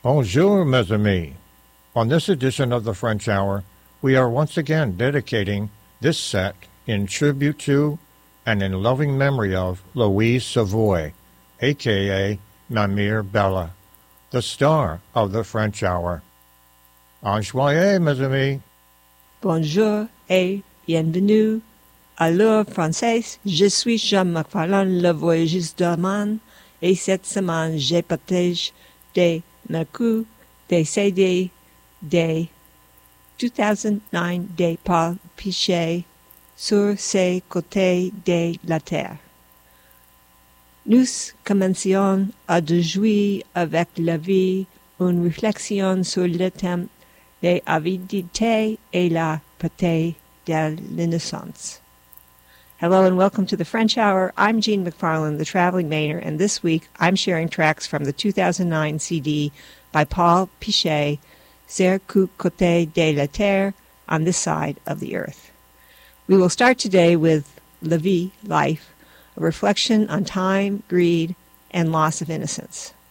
Bonjour, mes amis. On this edition of the French Hour, we are once again dedicating this set in tribute to and in loving memory of Louise Savoy, a.k.a. Mamire Bella, the star of the French Hour. Enjoyez, mes amis. Bonjour et bienvenue à l'heure française. Je suis Jean McFarlane, le voyagiste d'Allemagne, et cette semaine, je partage des mercures, des CD, des 2009 de Paul Pichet sur ces côtés de la Terre. Nous commencions à de jouer avec la vie, une réflexion sur le thème de l'avidité et la perte de l'innocence. Hello and welcome to the French Hour. I'm Jean McFarlane, the Traveling Mainer, and this week I'm sharing tracks from the 2009 CD by Paul Pichet, Sur ce côté de la Terre, on this side of the earth. We will start today with La Vie, Life, a reflection on time, greed, and loss of innocence.